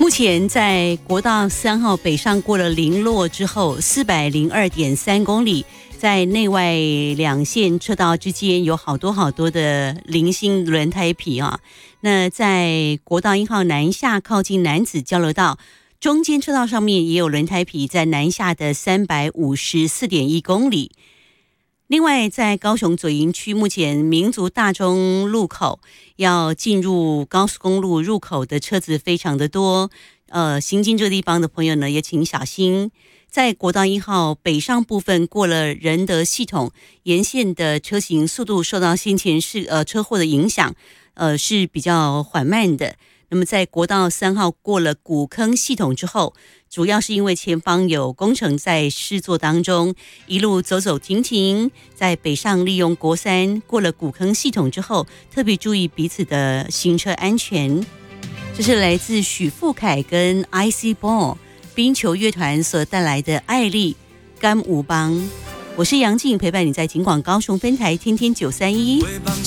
目前在国道3号北上过了林落之后，402.3公里，在内外两线车道之间有好多的零星轮胎皮啊。那在国道1号南下靠近楠梓交流道中间车道上面也有轮胎皮，在南下的354.1公里。另外，在高雄左营区，目前民族大中路口要进入高速公路入口的车子非常的多，行经这个地方的朋友呢，也请小心。在国道1号北上部分过了仁德系统，沿线的车行速度受到先前车祸的影响，是比较缓慢的。那么在国道3号过了古坑系统之后，主要是因为前方有工程在施作当中，一路走走停停，在北上利用国3过了古坑系统之后，特别注意彼此的行车安全。这是来自许富凯跟 IC Ball 冰球乐团所带来的爱丽甘吾邦。我是杨静，陪伴你在警广高雄分台天天931。